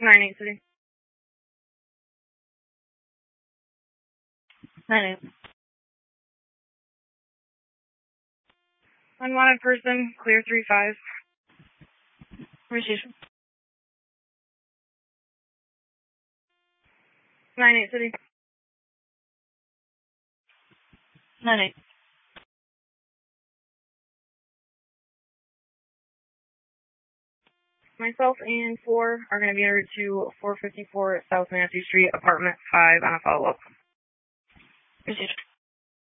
9-8 City. 9-8. Unwanted person, clear 3-5. Received. 9-8 City. 9-8. Myself and 4 are going to be en route to 454 South Nancy Street, apartment 5 on a follow-up. Received.